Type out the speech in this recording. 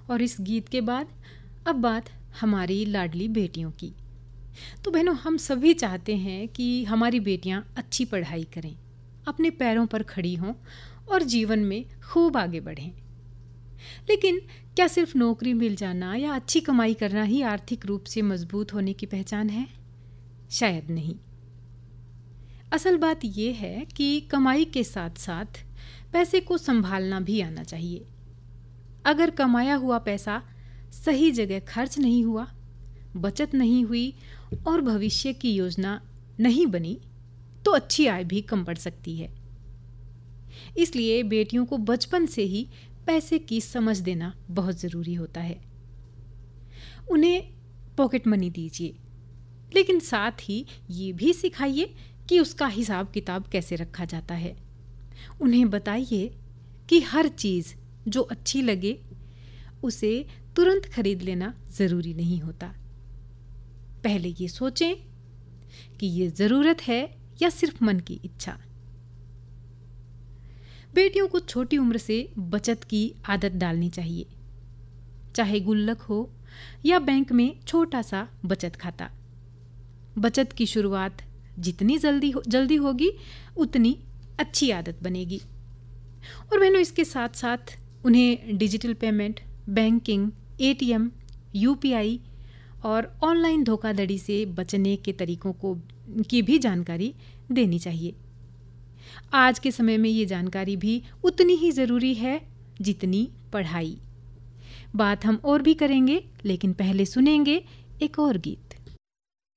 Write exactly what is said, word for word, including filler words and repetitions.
और इस गीत के बाद अब बात हमारी लाडली बेटियों की। तो बहनों, हम सभी चाहते हैं कि हमारी बेटियां अच्छी पढ़ाई करें, अपने पैरों पर खड़ी हों और जीवन में खूब आगे बढ़ें। लेकिन क्या सिर्फ नौकरी मिल जाना या अच्छी कमाई करना ही आर्थिक रूप से मजबूत होने की पहचान है? शायद नहीं। असल बात यह है कि कमाई के साथ साथ पैसे को संभालना भी आना चाहिए। अगर कमाया हुआ पैसा सही जगह खर्च नहीं हुआ, बचत नहीं हुई और भविष्य की योजना नहीं बनी, तो अच्छी आय भी कम पड़ सकती है। इसलिए बेटियों को बचपन से ही पैसे की समझ देना बहुत ज़रूरी होता है। उन्हें पॉकेट मनी दीजिए, लेकिन साथ ही ये भी सिखाइए कि उसका हिसाब किताब कैसे रखा जाता है। उन्हें बताइए कि हर चीज़ जो अच्छी लगे उसे तुरंत खरीद लेना ज़रूरी नहीं होता। पहले ये सोचें कि ये ज़रूरत है या सिर्फ मन की इच्छा। बेटियों को छोटी उम्र से बचत की आदत डालनी चाहिए, चाहे गुल्लक हो या बैंक में छोटा सा बचत खाता। बचत की शुरुआत जितनी जल्दी हो, जल्दी होगी उतनी अच्छी आदत बनेगी। और बहनों, इसके साथ साथ उन्हें digital payment, banking, ATM, UPI और ऑनलाइन धोखाधड़ी से बचने के तरीकों को की भी जानकारी देनी चाहिए। आज के समय में ये जानकारी भी उतनी ही ज़रूरी है जितनी पढ़ाई। बात हम और भी करेंगे, लेकिन पहले सुनेंगे एक और गीत।